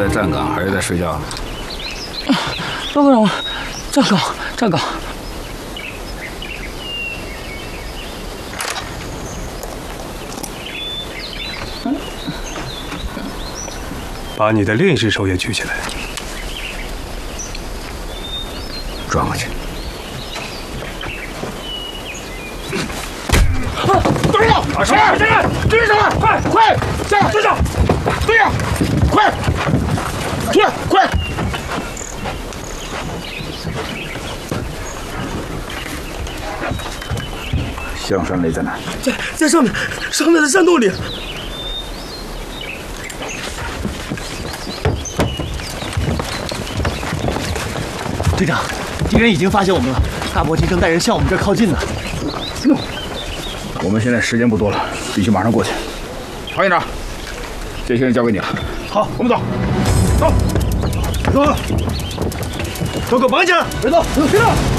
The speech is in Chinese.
在站岗还是在睡觉？ 报告长官，站岗。 把你的另一只手也举起来， 转过去。 队长，是，追上来，快，下，追上，队长，快，快！ 香山雷在哪？ 在上面的山洞里。 队长，敌人已经发现我们了，大伯金正带人向我们这儿靠近呢。 我们现在时间不多了，必须马上过去。曹营长，这些人交给你了。 好，我们走。走，走，都给我绑起来！别动，别动！